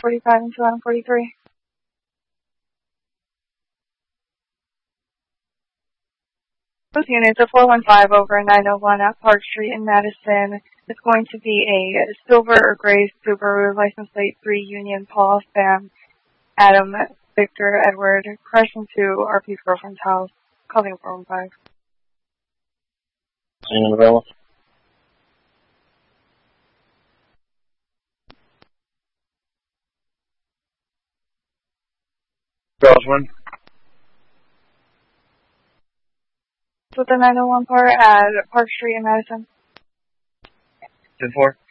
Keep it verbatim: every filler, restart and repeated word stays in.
forty-five and two forty-three. Both units, a four one five over nine oh one at Park Street in Madison. It's going to be a silver or gray Subaru, license plate three Union, Paul, Sam, Adam, Victor, Edward, crashing to R P's girlfriend's house. Calling four one five. Scene available. Crosswind. With the nine oh one part at Park Street in Madison. ten four.